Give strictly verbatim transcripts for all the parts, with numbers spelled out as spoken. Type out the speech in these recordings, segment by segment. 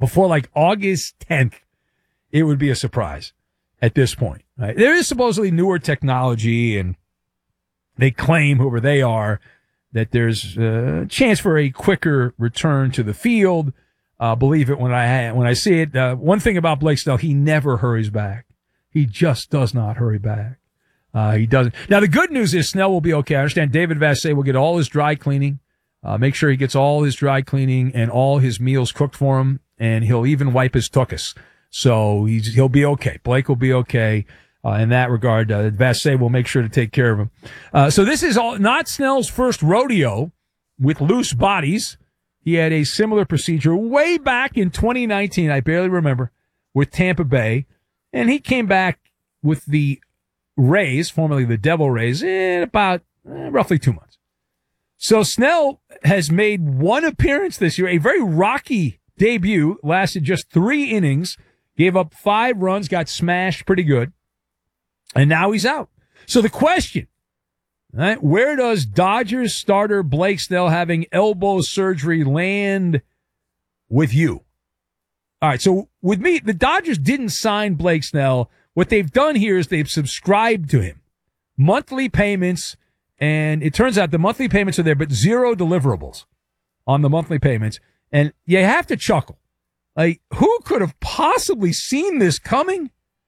before like August tenth, it would be a surprise at this point. Right? There is supposedly newer technology, and they claim, whoever they are, that there's a chance for a quicker return to the field. Uh, believe it when I when I see it. Uh, one thing about Blake Snell, he never hurries back. He just does not hurry back. Uh, he doesn't. Now, the good news is Snell will be okay. I understand David Vassegh will get all his dry cleaning. Uh, make sure he gets all his dry cleaning and all his meals cooked for him, and he'll even wipe his tuchus. So he's, he'll be okay. Blake will be okay. Uh, in that regard, uh, Vassegh will make sure to take care of him. Uh, so this is all not Snell's first rodeo with loose bodies. He had a similar procedure way back in twenty nineteen. I barely remember, with Tampa Bay, and he came back with the Rays, formerly the Devil Rays, in about eh, roughly two months. So Snell has made one appearance this year, a very rocky debut, lasted just three innings, gave up five runs, got smashed pretty good, and now he's out. So the question, right, where does Dodgers starter Blake Snell having elbow surgery land with you? All right, so with me, the Dodgers didn't sign Blake Snell. What they've done here is they've subscribed to him. Monthly payments, and it turns out the monthly payments are there, but zero deliverables on the monthly payments. And you have to chuckle. Like, who could have possibly seen this coming?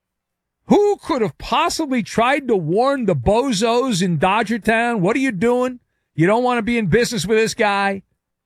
Who could have possibly tried to warn the bozos in Dodger Town? What are you doing? You don't want to be in business with this guy.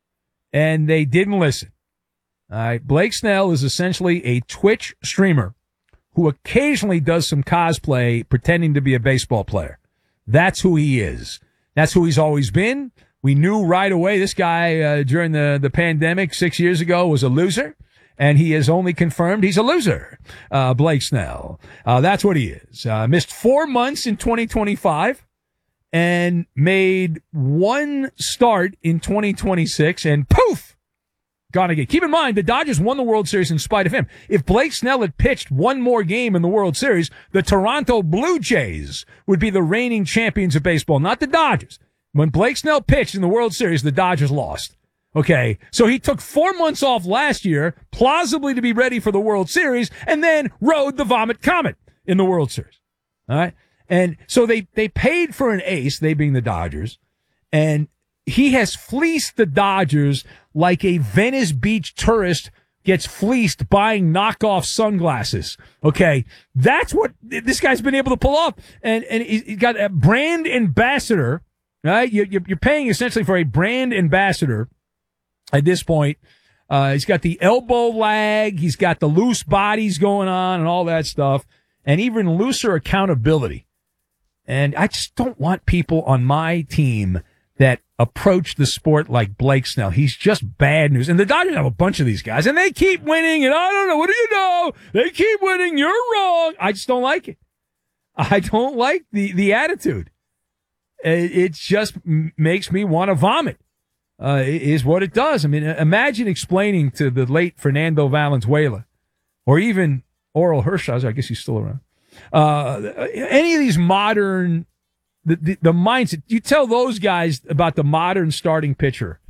And they didn't listen. All right, Blake Snell is essentially a Twitch streamer who occasionally does some cosplay pretending to be a baseball player. That's who he is. That's who he's always been. We knew right away this guy uh, during the, the pandemic six years ago was a loser, and he has only confirmed he's a loser, uh, Blake Snell. Uh, that's what he is. Uh, missed four months in twenty twenty-five and made one start in twenty twenty-six, and poof! Gone again. Keep in mind, the Dodgers won the World Series in spite of him. If Blake Snell had pitched one more game in the World Series, the Toronto Blue Jays would be the reigning champions of baseball, not the Dodgers. When Blake Snell pitched in the World Series, the Dodgers lost. Okay, so he took four months off last year, plausibly to be ready for the World Series, and then rode the Vomit Comet in the World Series. All right? And so they, they paid for an ace, they being the Dodgers, and he has fleeced the Dodgers like a Venice Beach tourist gets fleeced buying knockoff sunglasses. Okay, that's what this guy's been able to pull off. And and he's got a brand ambassador, right? You're paying essentially for a brand ambassador at this point. Uh, he's got the elbow lag, he's got the loose bodies going on and all that stuff, and even looser accountability. And I just don't want people on my team that approach the sport like Blake Snell. He's just bad news. And the Dodgers have a bunch of these guys, and they keep winning, and I don't know, what do you know? They keep winning. You're wrong. I just don't like it. I don't like the, the attitude. It, it just m- makes me want to vomit, uh, is what it does. I mean, imagine explaining to the late Fernando Valenzuela, or even Oral Hershiser, I guess he's still around, uh, any of these modern The, the, the mindset, you tell those guys about the modern starting pitcher,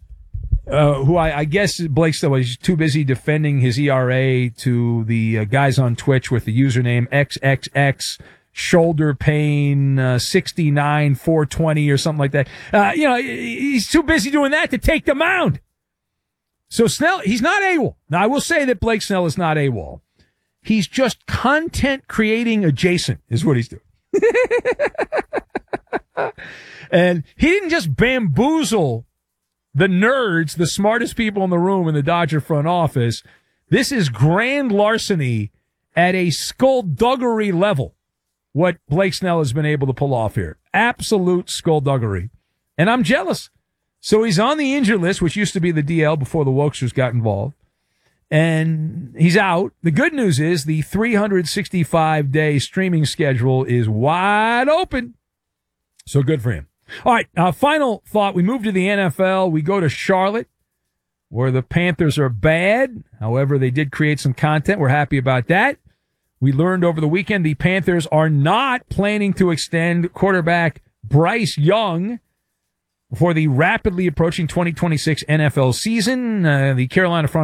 uh, who I, I guess Blake Snell was too busy defending his E R A to the uh, guys on Twitch with the username X X X shoulder pain, uh, sixty-nine, four twenty or something like that. Uh, you know, he's too busy doing that to take the mound. So Snell, he's not AWOL. Now, I will say that Blake Snell is not AWOL. He's just content creating adjacent is what he's doing. And he didn't just bamboozle the nerds, the smartest people in the room in the Dodger front office. This is grand larceny at a skullduggery level, what Blake Snell has been able to pull off here. Absolute skullduggery. And I'm jealous. So he's on the injured list, which used to be the D L before the Wokesters got involved. And he's out. The good news is the three hundred sixty-five day streaming schedule is wide open. So good for him. All right, uh, final thought. We move to the N F L. We go to Charlotte, where the Panthers are bad. However, they did create some content. We're happy about that. We learned over the weekend the Panthers are not planning to extend quarterback Bryce Young for the rapidly approaching twenty twenty-six N F L season. Uh, the Carolina front